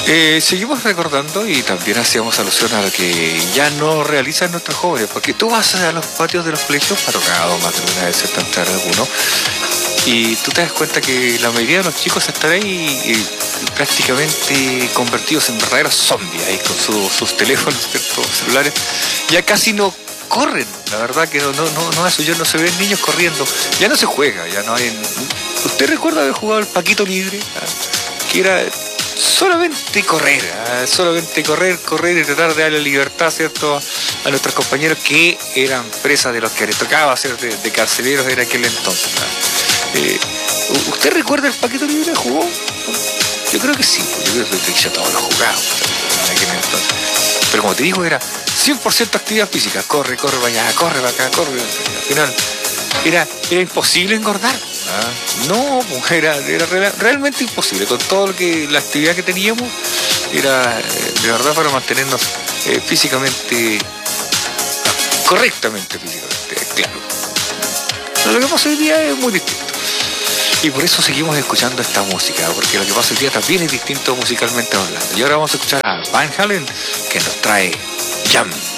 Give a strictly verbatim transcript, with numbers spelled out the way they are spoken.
Eh, seguimos recordando y también hacíamos alusión a lo que ya no realizan nuestros jóvenes, porque tú vas a los patios de los colegios, me ha tocado más de una vez entrar alguno, y tú te das cuenta que la mayoría de los chicos están ahí y, y prácticamente convertidos en verdaderos zombies, ahí con su, sus teléfonos, ¿cierto? Celulares, ya casi no corren, la verdad que no, no, no, no eso, ya no se ven niños corriendo, ya no se juega, ya no hay... ¿Usted recuerda haber jugado el Paquito Libre? ¿Ah? Que era solamente correr, ¿ah? solamente correr, correr y tratar de darle libertad, ¿cierto?, a nuestros compañeros que eran presas de los que les tocaba ser de, de carceleros en aquel entonces. ¿Ah? Eh, ¿Usted recuerda el Paquito Libre? ¿Jugó? Yo creo que sí, yo creo que yo todos lo jugaba en aquel entonces. Pero como te digo, era cien por ciento actividad física, corre, corre para allá, corre para acá, corre. Al final era, era imposible engordar. ¿Ah? No, era, era real, realmente imposible. Con todo lo que la actividad que teníamos, era de verdad para mantenernos eh, físicamente, no, correctamente físicamente, claro. Pero lo que pasa hoy día es muy distinto. Y por eso seguimos escuchando esta música, porque lo que pasa hoy día también es distinto musicalmente hablando. Y ahora vamos a escuchar a Van Halen, que nos trae Jump.